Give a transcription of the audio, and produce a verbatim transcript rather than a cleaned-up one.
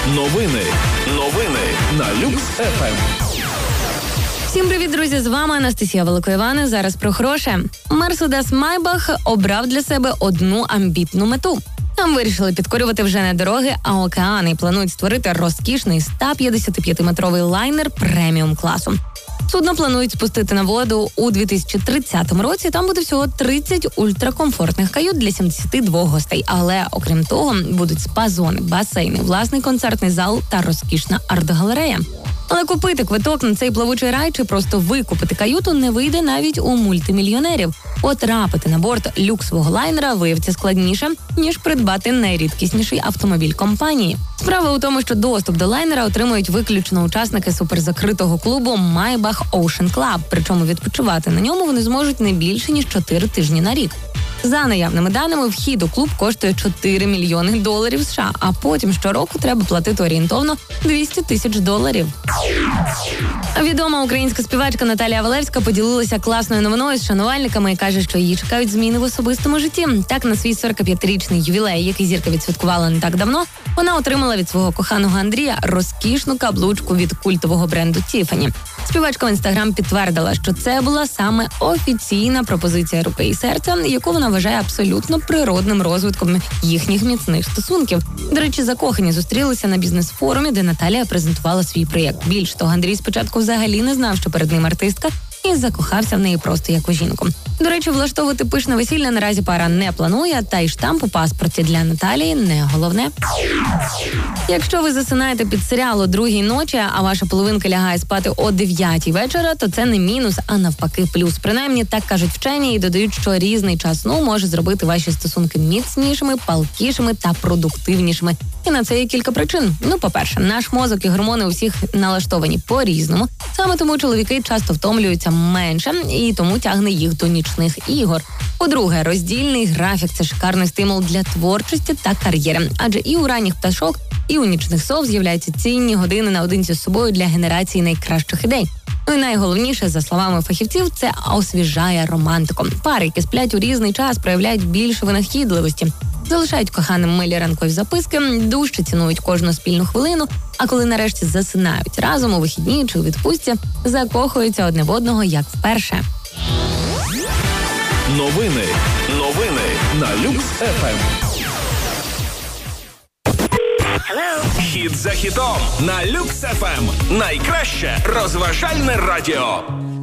Новини. Новини на Люкс еф ем. Всім привіт, друзі! З вами Анастасія Великоївана. Зараз про хороше. Мерседес Майбах обрав для себе одну амбітну мету. Там вирішили підкорювати вже не дороги, а океани і планують створити розкішний сто п'ятдесятип'ятиметровий лайнер преміум класу. Судно планують спустити на воду у дві тисячі тридцятому році. Там буде всього тридцять ультракомфортних кают для сімдесят два гостей. Але, окрім того, будуть спа-зони, басейни, власний концертний зал та розкішна арт-галерея. Але купити квиток на цей плавучий рай чи просто викупити каюту не вийде навіть у мультимільйонерів. Потрапити на борт люксового лайнера виявиться складніше, ніж придбати найрідкісніший автомобіль компанії. Справа у тому, що доступ до лайнера отримують виключно учасники суперзакритого клубу Maybach Ocean Club, причому відпочивати на ньому вони зможуть не більше, ніж чотири тижні на рік. За наявними даними, вхід у клуб коштує чотири мільйони доларів США, а потім щороку треба платити орієнтовно двісті тисяч доларів. Відома українська співачка Наталія Валевська поділилася класною новиною з шанувальниками і каже, що її чекають зміни в особистому житті. Так, на свій сорокап'ятирічний ювілей, який зірка відсвяткувала не так давно, вона отримала від свого коханого Андрія розкішну каблучку від культового бренду Tiffany. Співачка в інстаграм підтвердила, що це була саме офіційна пропозиція руки і серця, яку вона вважає абсолютно природним розвитком їхніх міцних стосунків. До речі, закохані зустрілися на бізнес-форумі, де Наталія презентувала свій проєкт. Більш того, Андрій спочатку взагалі не знав, що перед ним артистка, і закохався в неї просто як у жінку. До речі, влаштовувати пишне весілля наразі пара не планує, та й штамп у паспорті для Наталії не головне. Якщо ви засинаєте під серіал о другій ночі, а ваша половинка лягає спати о дев'ятій вечора, то це не мінус, а навпаки плюс. Принаймні, так кажуть вчені і додають, що різний час сну може зробити ваші стосунки міцнішими, палкішими та продуктивнішими. І на це є кілька причин. Ну, по-перше, наш мозок і гормони у всіх налаштовані по-різному. Саме тому чоловіки часто втомлюються менше і тому тягне їх до нічних ігор. По-друге, роздільний графік – це шикарний стимул для творчості та кар'єри. Адже і у ранніх пташок, і у нічних сов з'являються цінні години наодинці з собою для генерації найкращих ідей. Ну і найголовніше, за словами фахівців, це освіжає романтику. Пари, які сплять у різний час, проявляють більше винахідливості. Залишають коханим милі ранкові записки, дужче цінують кожну спільну хвилину, а коли нарешті засинають разом у вихідні чи у відпустці, закохуються одне в одного як вперше. Новини. Новини на Люкс еф ем. Хіт за хітом на Люкс еф ем. Найкраще розважальне радіо.